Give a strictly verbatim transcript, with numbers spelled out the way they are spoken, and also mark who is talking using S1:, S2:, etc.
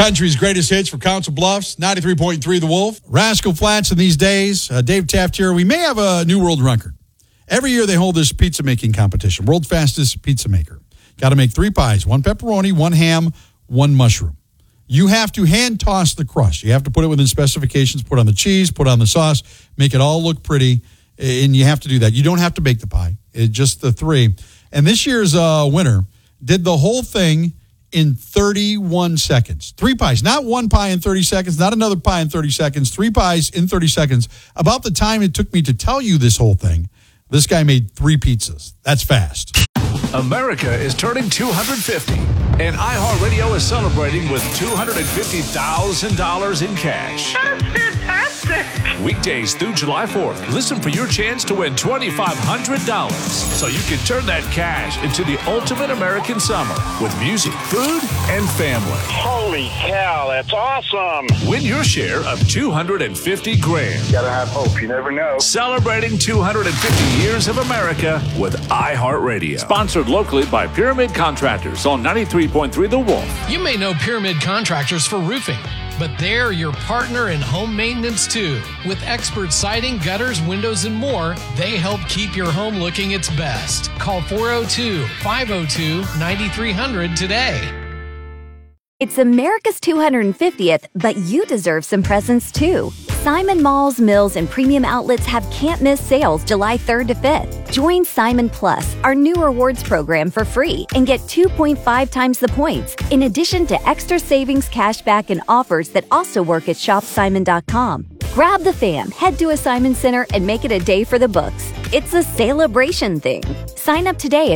S1: Country's greatest hits for Council Bluffs, ninety-three point three The Wolf. Rascal Flats in these days. Uh, Dave Taft here. We may have a new world record. Every year they hold this pizza making competition. World's fastest pizza maker. Got to make three pies, one pepperoni, one ham, one mushroom. You have to hand toss the crust. You have to put it within specifications, put on the cheese, put on the sauce, make it all look pretty, and you have to do that. You don't have to bake the pie. It's just the three. And this year's uh, winner did the whole thing in thirty-one seconds. Three pies, not one pie in thirty seconds, not another pie in thirty seconds, three pies in thirty seconds. About the time it took me to tell you this whole thing, this guy made three pizzas. That's fast.
S2: America is turning two hundred fifty, and iHeartRadio is celebrating with two hundred fifty thousand dollars in cash.
S3: That's fantastic.
S2: Weekdays through July fourth, listen for your chance to win twenty-five hundred dollars so you can turn that cash into the ultimate American summer with music, food, and family.
S3: Holy cow, that's awesome.
S2: Win your share of two hundred fifty grand.
S3: Gotta have hope, you never know.
S2: Celebrating two hundred fifty years of America with iHeartRadio. Sponsored locally by Pyramid Contractors on ninety-three point three The Wolf.
S4: You may know Pyramid Contractors for roofing, but they're your partner in home maintenance too. With expert siding, gutters, windows, and more, they help keep your home looking its best. Call four oh two, five oh two, nine three hundred today.
S5: It's America's two hundred fiftieth, but you deserve some presents too. Simon Malls, Mills, and Premium Outlets have can't-miss sales July third to fifth. Join Simon Plus, our new rewards program, for free and get two point five times the points, in addition to extra savings, cashback, and offers that also work at shop simon dot com. Grab the fam, head to a Simon Center, and make it a day for the books. It's a celebration thing. Sign up today at